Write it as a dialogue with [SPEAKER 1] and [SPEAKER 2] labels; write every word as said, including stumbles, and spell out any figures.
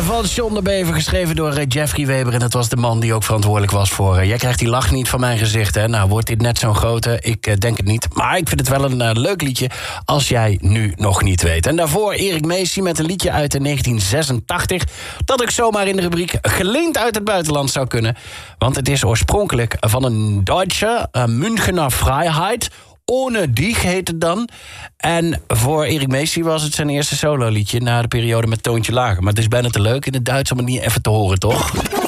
[SPEAKER 1] van John de Bever, geschreven door uh, Jeffrey Weber. En dat was de man die ook verantwoordelijk was voor... Uh, jij krijgt die lach niet van mijn gezicht, hè? Nou, wordt dit net zo'n grote? Ik uh, denk het niet. Maar ik vind het wel een uh, leuk liedje als jij nu nog niet weet. En daarvoor Erik Meesie met een liedje uit negentien zesentachtig... dat ik zomaar in de rubriek geleend uit het buitenland zou kunnen. Want het is oorspronkelijk van een Duitse, uh, Münchener Freiheit... Ohne dich heet het dan. En voor Erik Meesie was het zijn eerste sololiedje... na de periode met Toontje Lager. Maar het is bijna te leuk in het Duits om het niet even te horen, toch?